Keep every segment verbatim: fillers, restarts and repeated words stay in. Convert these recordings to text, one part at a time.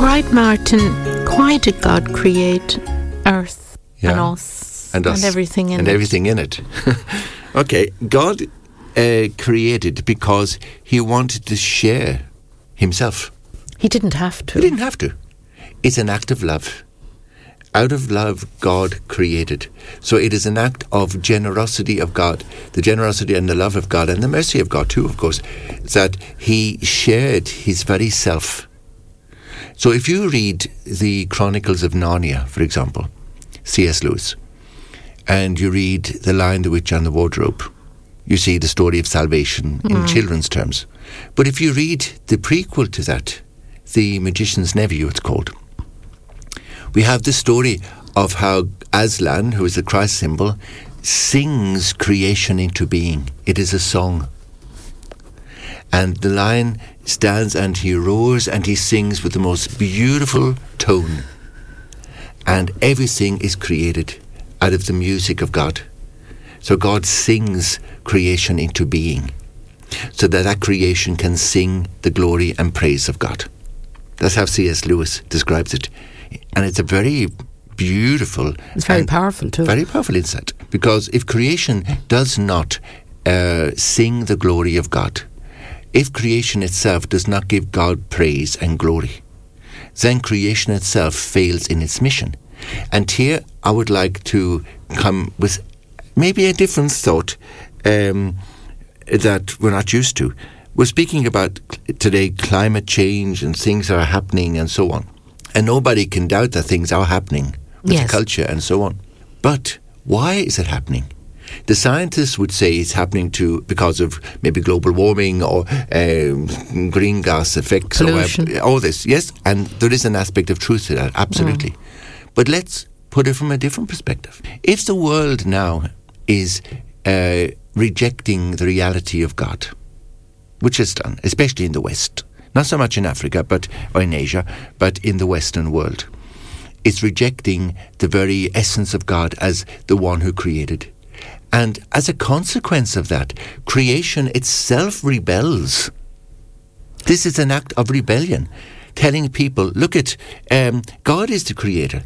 Right, Martin. Why did God create earth Yeah. and us And us. and everything in and it? everything in it. Okay, God uh, created because He wanted to share Himself. He didn't have to. He didn't have to. It's an act of love. Out of love, God created. So it is an act of generosity of God, the generosity and the love of God, and the mercy of God too, of course, that He shared His very self. So if you read the Chronicles of Narnia, for example, C S Lewis, and you read The Lion, the Witch and the Wardrobe, you see the story of salvation in Mm. children's terms. But if you read the prequel to that, The Magician's Nephew, it's called, we have the story of how Aslan, who is the Christ symbol, sings creation into being. It is a song. And the lion stands and he roars and he sings with the most beautiful tone. And everything is created out of the music of God. So God sings creation into being, so that that creation can sing the glory and praise of God. That's how C S Lewis describes it. And it's a very beautiful... It's very and powerful too. Very powerful insight. Because if creation does not uh, sing the glory of God, if creation itself does not give God praise and glory, then creation itself fails in its mission. And here I would like to come with maybe a different thought um, that we're not used to. We're speaking about today climate change and things are happening and so on. And nobody can doubt that things are happening with Yes. the culture and so on. But why is it happening? The scientists would say it's happening to because of maybe global warming or um, green gas effects Pollution. or all this. Yes, and there is an aspect of truth to that, absolutely. Mm. But let's put it from a different perspective. If the world now is uh, rejecting the reality of God, which is done, especially in the West, not so much in Africa but or in Asia, but in the Western world, it's rejecting the very essence of God as the one who created. And as a consequence of that, creation itself rebels. This is an act of rebellion, telling people, look at, um, God is the creator.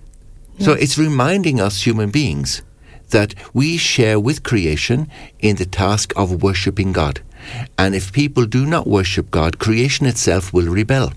So it's reminding us human beings that we share with creation in the task of worshipping God. And if people do not worship God, creation itself will rebel.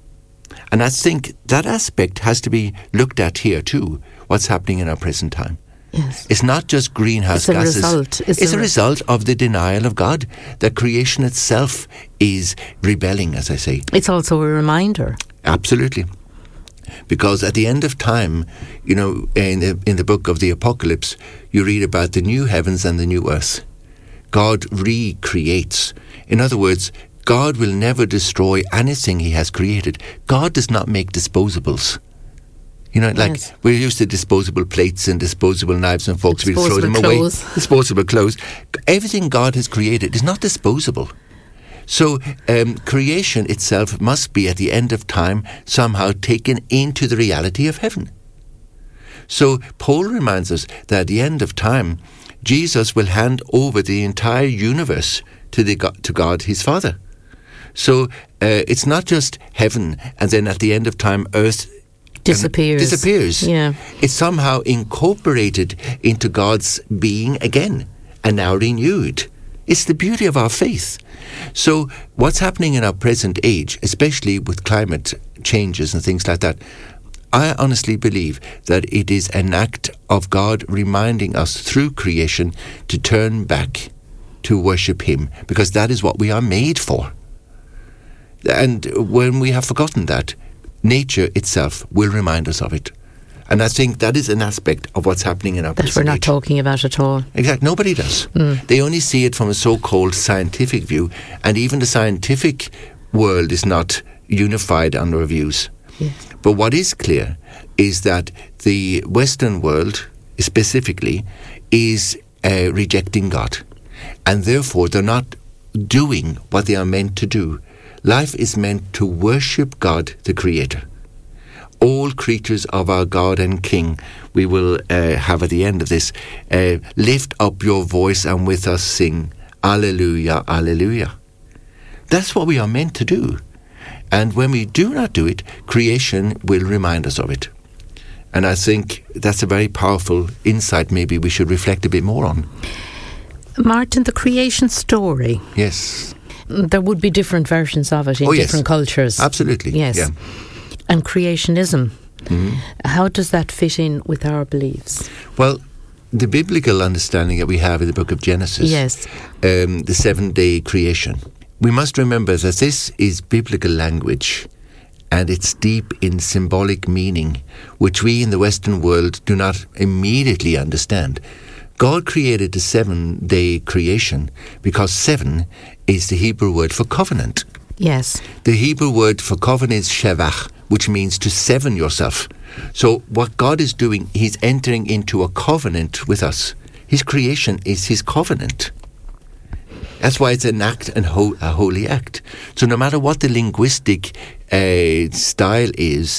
And I think that aspect has to be looked at here too, what's happening in our present time. Yes. It's not just greenhouse It's a gases. result. It's, It's a, a re- result of the denial of God, that creation itself is rebelling, as I say. It's also a reminder. Absolutely. Because at the end of time, you know, in the, in the book of the Apocalypse, you read about the new heavens and the new earth. God recreates. In other words, God will never destroy anything He has created. God does not make disposables. You know, like Yes. we're used to disposable plates and disposable knives and forks. We throw them Disposable away. clothes. Disposable clothes. Everything God has created is not disposable. So um, creation itself must be, at the end of time, somehow taken into the reality of heaven. So Paul reminds us that at the end of time, Jesus will hand over the entire universe to the God, to God, His Father. So uh, it's not just heaven, and then at the end of time, earth Disappears. disappears. Yeah. It's somehow incorporated into God's being again, and now renewed. It's the beauty of our faith. So what's happening in our present age, especially with climate changes and things like that, I honestly believe that it is an act of God reminding us through creation to turn back to worship Him, because that is what we are made for. And when we have forgotten that, nature itself will remind us of it. And I think that is an aspect of what's happening in our That present we're not age. talking about at all. Exactly. Nobody does. Mm. They only see it from a so-called scientific view, and even the scientific world is not unified on their views. Yes. But what is clear is that the Western world, specifically, is uh, rejecting God. And therefore, they're not doing what they are meant to do. Life is meant to worship God, the Creator. All creatures of our God and King, we will uh, have at the end of this, uh, lift up your voice and with us sing, Alleluia, Alleluia. That's what we are meant to do. And when we do not do it, creation will remind us of it. And I think that's a very powerful insight maybe we should reflect a bit more on. Martin, the creation story. Yes. There would be different versions of it in oh, yes. different cultures. Absolutely. Yes. Yeah. And creationism. Mm-hmm. How does that fit in with our beliefs? Well, the biblical understanding that we have in the book of Genesis, yes, um, the seven-day creation, we must remember that this is biblical language and it's deep in symbolic meaning, which we in the Western world do not immediately understand. God created the seven-day creation because seven is the Hebrew word for covenant. Yes. The Hebrew word for covenant is shevach, which means to seven yourself. So what God is doing, he's entering into a covenant with us. His creation is his covenant. That's why it's an act and ho- a holy act. So no matter what the linguistic uh, style is,